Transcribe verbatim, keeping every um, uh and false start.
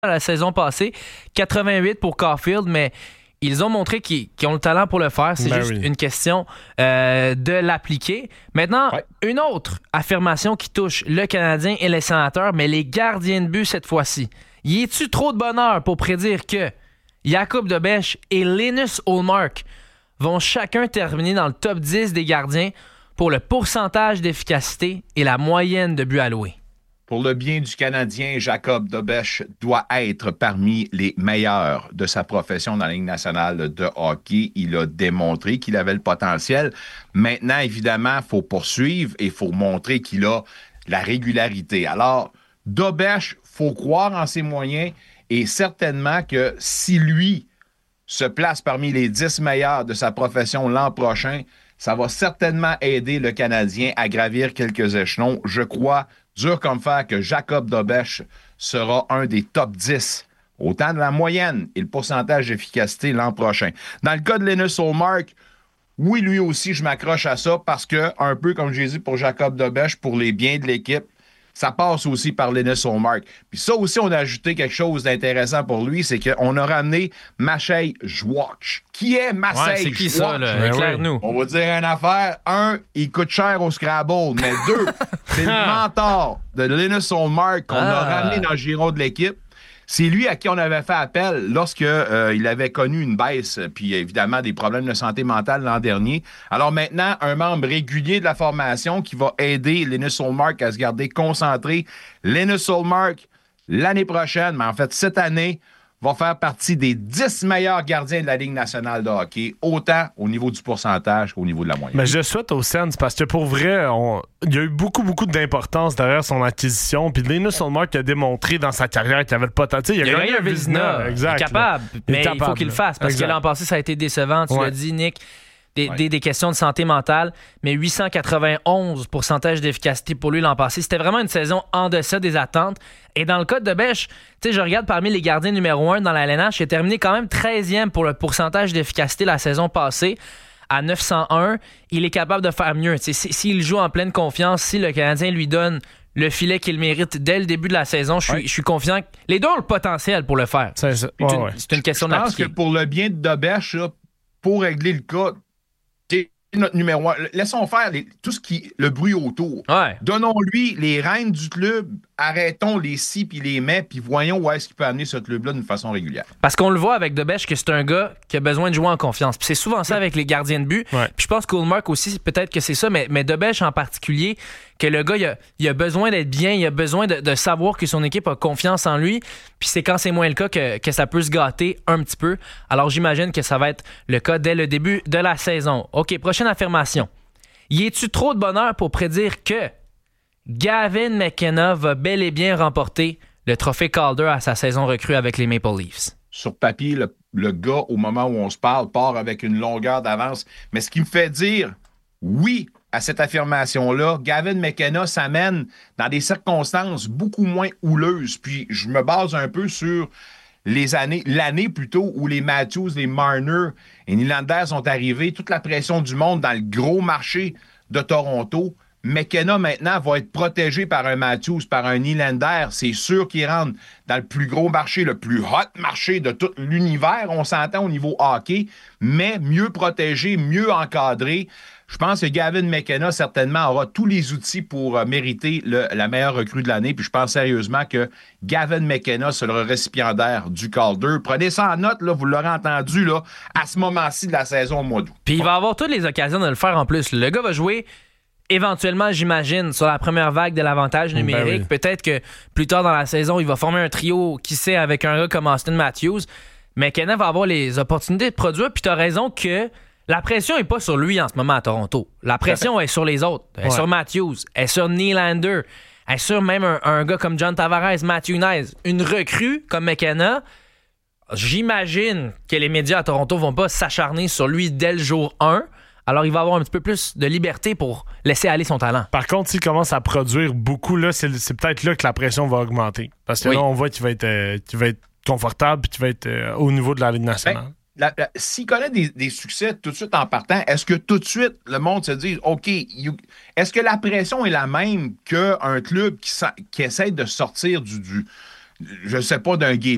la saison passée, quatre-vingt-huit pour Caulfield, mais ils ont montré qu'ils, qu'ils ont le talent pour le faire. C'est ben juste oui. une question euh, de l'appliquer. Maintenant, ouais. une autre affirmation qui touche le Canadien et les Sénateurs, mais les gardiens de but cette fois-ci. Y est-tu trop de bonheur pour prédire que Jakub Dobeš et Linus Ullmark vont chacun terminer dans le top dix des gardiens pour le pourcentage d'efficacité et la moyenne de buts alloués? Pour le bien du Canadien, Jakub Dobeš doit être parmi les meilleurs de sa profession dans la Ligue nationale de hockey. Il a démontré qu'il avait le potentiel. Maintenant, évidemment, il faut poursuivre et il faut montrer qu'il a la régularité. Alors, Dobeš, il faut croire en ses moyens et certainement que si lui se place parmi les dix meilleurs de sa profession l'an prochain, ça va certainement aider le Canadien à gravir quelques échelons. Je crois dur comme fer que Jakub Dobeš sera un des top dix, autant de la moyenne et le pourcentage d'efficacité l'an prochain. Dans le cas de Linus Ullmark, oui, lui aussi, je m'accroche à ça parce que, un peu comme j'ai dit pour Jakub Dobeš, pour les biens de l'équipe, ça passe aussi par Linus Ullmark. Puis ça aussi, on a ajouté quelque chose d'intéressant pour lui, c'est qu'on a ramené Maciej Żwacz. Qui est Maciej ouais, c'est qui Żwacz? Ça, là? Éclaire-nous. On va dire une affaire. Un, il coûte cher au Scrabble. Mais deux, c'est le mentor de Linus Ullmark qu'on ah. a ramené dans le giron de l'équipe. C'est lui à qui on avait fait appel lorsqu'il euh, avait connu une baisse, puis évidemment des problèmes de santé mentale l'an dernier. Alors maintenant, un membre régulier de la formation qui va aider Linus Ullmark à se garder concentré. Linus Ullmark, l'année prochaine, mais en fait cette année, va faire partie des dix meilleurs gardiens de la Ligue nationale de hockey, autant au niveau du pourcentage qu'au niveau de la moyenne. Mais je souhaite au Sens parce que pour vrai, on... il y a eu beaucoup, beaucoup d'importance derrière son acquisition. Puis Linus Ullmark a démontré dans sa carrière qu'il avait le potentiel. Il a, il a gagné un Vizina. Exact. Il est capable, il mais est capable, il faut qu'il le fasse parce exact. que l'an passé, ça a été décevant. Tu ouais. l'as dit, Nick. Des, ouais. des, des questions de santé mentale, mais huit cent quatre-vingt-onze pourcentage d'efficacité pour lui l'an passé. C'était vraiment une saison en deçà des attentes. Et dans le cas de Dobeš, tu sais, je regarde parmi les gardiens numéro un dans la L N H, il a terminé quand même treizième pour le pourcentage d'efficacité la saison passée à neuf cent un. Il est capable de faire mieux. Tu sais, s'il joue en pleine confiance, si le Canadien lui donne le filet qu'il mérite dès le début de la saison, je suis, ouais. je suis confiant que les deux ont le potentiel pour le faire. C'est, c'est, ouais, une, ouais. c'est une question je d'appliquer. Je pense que pour le bien de Dobeš, là, pour régler le cas, notre numéro un. Laissons faire les, tout ce qui le bruit autour. Ouais. Donnons-lui les rênes du club, arrêtons les si puis les mais, puis voyons où est-ce qu'il peut amener ce club-là d'une façon régulière. Parce qu'on le voit avec Dobeš que c'est un gars qui a besoin de jouer en confiance. Puis c'est souvent ça avec les gardiens de but. Ouais. Puis je pense qu'Ullmark aussi, peut-être que c'est ça, mais, mais Dobeš en particulier, que le gars, il a, il a besoin d'être bien, il a besoin de, de savoir que son équipe a confiance en lui. Puis c'est quand c'est moins le cas que, que ça peut se gâter un petit peu. Alors j'imagine que ça va être le cas dès le début de la saison. OK, prochaine affirmation. Y est-tu trop de bonheur pour prédire que Gavin McKenna va bel et bien remporter le trophée Calder à sa saison recrue avec les Maple Leafs? Sur papier, le, le gars, au moment où on se parle, part avec une longueur d'avance. Mais ce qui me fait dire oui à cette affirmation-là, Gavin McKenna s'amène dans des circonstances beaucoup moins houleuses. Puis je me base un peu sur les années, l'année plutôt où les Matthews, les Marner et Nylander sont arrivés, toute la pression du monde dans le gros marché de Toronto. McKenna, maintenant, va être protégé par un Matthews, par un Nylander. C'est sûr qu'il rentre dans le plus gros marché, le plus hot marché de tout l'univers. On s'entend au niveau hockey, mais mieux protégé, mieux encadré. Je pense que Gavin McKenna, certainement, aura tous les outils pour euh, mériter le, la meilleure recrue de l'année. Puis je pense sérieusement que Gavin McKenna sera le récipiendaire du Calder. Prenez ça en note, là, vous l'aurez entendu là, à ce moment-ci de la saison au mois d'août. Puis il va avoir toutes les occasions de le faire en plus. Le gars va jouer éventuellement, j'imagine, sur la première vague de l'avantage numérique. Ben oui. Peut-être que plus tard dans la saison, il va former un trio, qui sait, avec un gars comme Austin Matthews. McKenna va avoir les opportunités de produire. Puis tu as raison que la pression n'est pas sur lui en ce moment à Toronto. La pression est sur les autres. Elle est ouais. sur Matthews, elle est sur Nylander, elle est sur même un, un gars comme John Tavares, Matthew Knies. Une recrue comme McKenna, j'imagine que les médias à Toronto vont pas s'acharner sur lui dès le jour un. Alors, il va avoir un petit peu plus de liberté pour laisser aller son talent. Par contre, s'il commence à produire beaucoup, là, c'est, c'est peut-être là que la pression va augmenter. Parce que oui. là, on voit qu'il va être, euh, qu'il va être confortable et qu'il va être euh, au niveau de la Ligue nationale. Ben, La, la, s'il connaît des, des succès tout de suite en partant, est-ce que tout de suite le monde se dit OK, you, est-ce que la pression est la même qu'un club qui, qui essaie de sortir du, du je sais pas, d'un gay